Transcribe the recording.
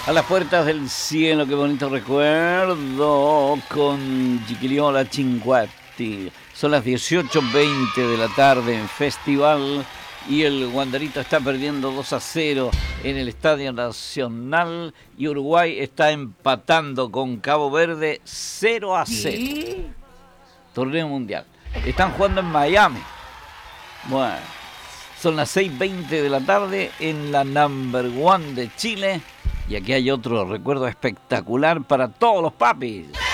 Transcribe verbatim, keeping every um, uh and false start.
A las puertas del cielo, qué bonito recuerdo con Chiquiliola Cinquetti. Son las dieciocho veinte de la tarde en Festival y el Wanderito está perdiendo dos a cero en el Estadio Nacional y Uruguay está empatando con Cabo Verde cero a cero. ¿Sí? Torneo Mundial. Están jugando en Miami. Bueno, son las seis veinte de la tarde en la Number One de Chile. Y aquí hay otro recuerdo espectacular para todos los papis.